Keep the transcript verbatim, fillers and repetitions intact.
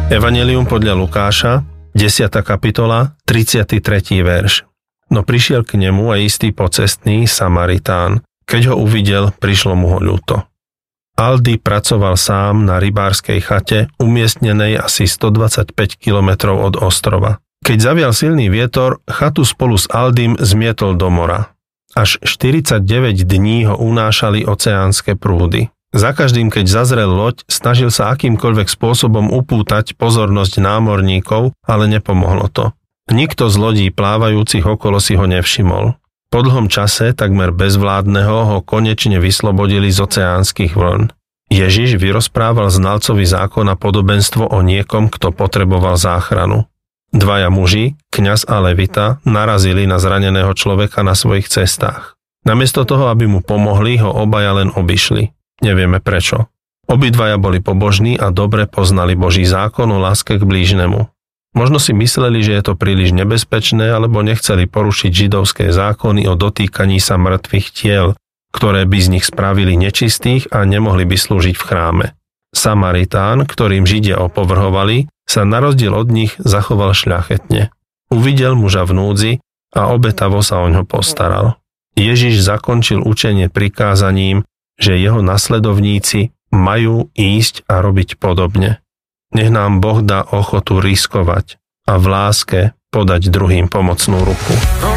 Evanjelium podľa Lukáša, desiata kapitola, tridsiaty tretí verš. No prišiel k nemu aj istý pocestný Samaritán. Keď ho uvidel, prišlo mu ho ľúto. Aldi pracoval sám na rybárskej chate, umiestnenej asi stodvadsaťpäť kilometrov od ostrova. Keď zavial silný vietor, chatu spolu s Aldim zmietol do mora. Až štyridsaťdeväť dní ho unášali oceánske prúdy. Za každým, keď zazrel loď, snažil sa akýmkoľvek spôsobom upútať pozornosť námorníkov, ale nepomohlo to. Nikto z lodí plávajúcich okolo si ho nevšimol. Po dlhom čase, takmer bezvládneho, ho konečne vyslobodili z oceánskych vln. Ježiš vyrozprával znalcovi zákona podobenstvo o niekom, kto potreboval záchranu. Dvaja muži, kňaz a levita, narazili na zraneného človeka na svojich cestách. Namiesto toho, aby mu pomohli, ho obaja len obišli. Nevieme prečo. Obidvaja boli pobožní a dobre poznali Boží zákon o láske k blížnemu. Možno si mysleli, že je to príliš nebezpečné, alebo nechceli porušiť židovské zákony o dotýkaní sa mŕtvych tiel, ktoré by z nich spravili nečistých a nemohli by slúžiť v chráme. Samaritán, ktorým Židia opovrhovali, sa na rozdiel od nich zachoval šľachetne. Uvidel muža v núdzi a obetavo sa oňho postaral. Ježiš zakončil učenie prikázaním, že jeho nasledovníci majú ísť a robiť podobne. Nech nám Boh dá ochotu riskovať a v láske podať druhým pomocnú ruku.